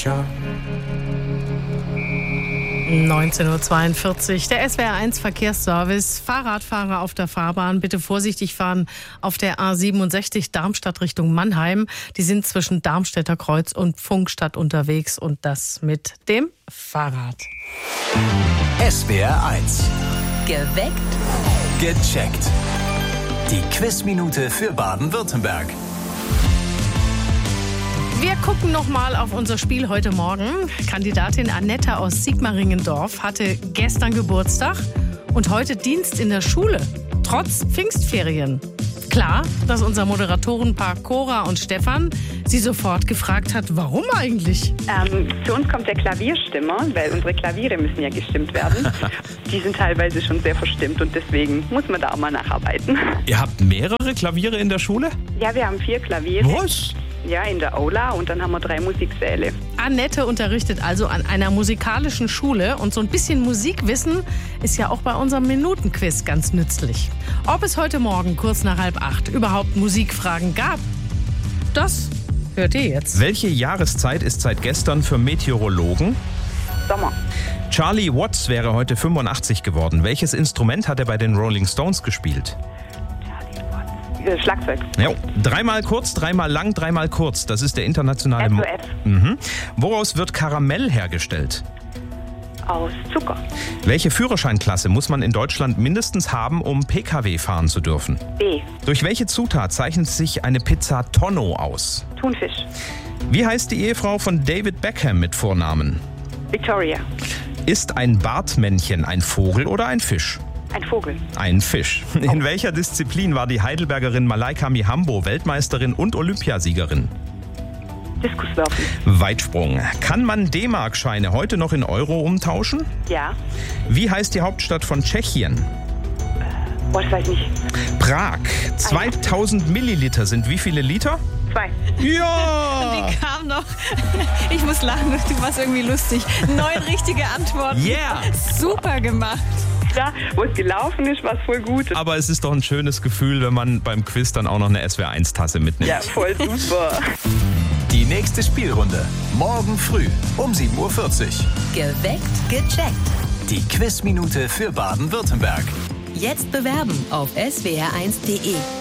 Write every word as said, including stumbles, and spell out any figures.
Ja. neunzehn Uhr zweiundvierzig, der S W R eins Verkehrsservice. Fahrradfahrer auf der Fahrbahn, bitte vorsichtig fahren auf der A siebenundsechzig Darmstadt Richtung Mannheim. Die sind zwischen Darmstädter Kreuz und Pfungstadt unterwegs und das mit dem Fahrrad. S W R eins. Geweckt. Gecheckt. Die Quizminute für Baden-Württemberg. Wir gucken noch mal auf unser Spiel heute Morgen. Kandidatin Annette aus Sigmaringendorf hatte gestern Geburtstag und heute Dienst in der Schule, trotz Pfingstferien. Klar, dass unser Moderatorenpaar Cora und Stefan sie sofort gefragt hat, warum eigentlich? Ähm, zu uns kommt der Klavierstimmer, weil unsere Klaviere müssen ja gestimmt werden. Die sind teilweise schon sehr verstimmt und deswegen muss man da auch mal nacharbeiten. Ihr habt mehrere Klaviere in der Schule? Ja, wir haben vier Klaviere. Was? Ja, in der Aula und dann haben wir drei Musiksäle. Annette unterrichtet also an einer musikalischen Schule und so ein bisschen Musikwissen ist ja auch bei unserem Minutenquiz ganz nützlich. Ob es heute Morgen kurz nach halb acht überhaupt Musikfragen gab, das hört ihr jetzt. Welche Jahreszeit ist seit gestern für Meteorologen? Sommer. Charlie Watts wäre heute fünfundachtzig geworden. Welches Instrument hat er bei den Rolling Stones gespielt? Äh, Schlagzeug. Ja. Dreimal kurz, dreimal lang, dreimal kurz. Das ist der internationale... S O Mo- F. Mhm. Woraus wird Karamell hergestellt? Aus Zucker. Welche Führerscheinklasse muss man in Deutschland mindestens haben, um P K W fahren zu dürfen? B. Durch welche Zutat zeichnet sich eine Pizza Tonno aus? Thunfisch. Wie heißt die Ehefrau von David Beckham mit Vornamen? Victoria. Ist ein Bartmännchen ein Vogel oder ein Fisch? Ein Vogel. Ein Fisch. In welcher Disziplin war die Heidelbergerin Malaika Mihambo Weltmeisterin und Olympiasiegerin? Diskuswerfen. Weitsprung. Kann man D-Mark-Scheine heute noch in Euro umtauschen? Ja. Wie heißt die Hauptstadt von Tschechien? Oh, das weiß ich nicht. Prag. zweitausend Milliliter sind wie viele Liter? Zwei. Ja! Die kam noch. Ich muss lachen, du warst irgendwie lustig. Neun richtige Antworten. Yeah! Super gemacht. Ja, wo es gelaufen ist, war es voll gut. Aber es ist doch ein schönes Gefühl, wenn man beim Quiz dann auch noch eine S W R eins Tasse mitnimmt. Ja, voll super. Die nächste Spielrunde. Morgen früh um sieben Uhr vierzig. Geweckt. Gecheckt. Die Quizminute für Baden-Württemberg. Jetzt bewerben auf s w r eins punkt d e.